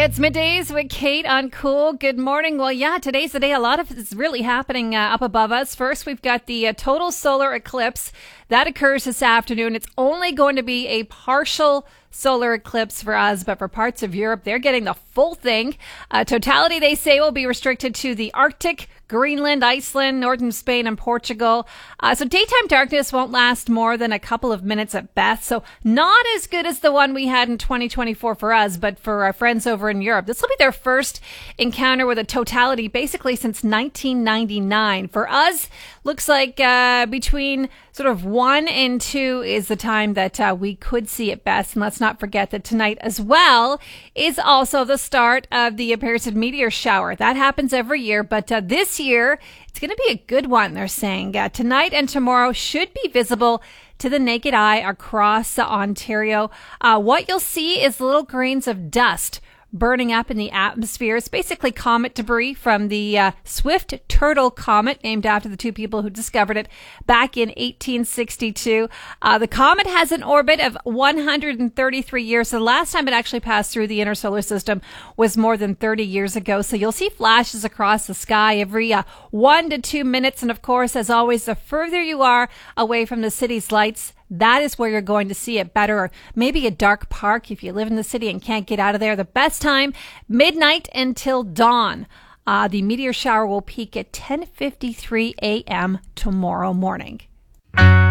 It's middays with Kate on Cool. Good morning. Well, yeah, today's the day. A lot of it is really happening up above us. First, we've got the total solar eclipse. That occurs this afternoon. It's only going to be a partial solar eclipse for us, but for parts of Europe, they're getting the full thing. Totality, they say, will be restricted to the Arctic, Greenland, Iceland, northern Spain, and Portugal. So daytime darkness won't last more than a couple of minutes at best. So not as good as the one we had in 2024 for us, but for our friends over in Europe, this will be their first encounter with a totality basically since 1999. For us, looks like between sort of 1 and 2 is the time that we could see it best. And let's not forget that tonight as well is also the start of the Perseid meteor shower. That happens every year, but this year it's going to be a good one, they're saying. Tonight and tomorrow should be visible to the naked eye across Ontario. What you'll see is little grains of dust burning up in the atmosphere. It's basically comet debris from the Swift Turtle Comet, named after the two people who discovered it back in 1862. The comet has an orbit of 133 years. So the last time it actually passed through the inner solar system was more than 30 years ago. So you'll see flashes across the sky every 1 to 2 minutes. And of course, as always, the further you are away from the city's lights, that is where you're going to see it better, or maybe a dark park if you live in the city and can't get out of there. The best time, midnight until dawn. The meteor shower will peak at 10:53 a.m. tomorrow morning.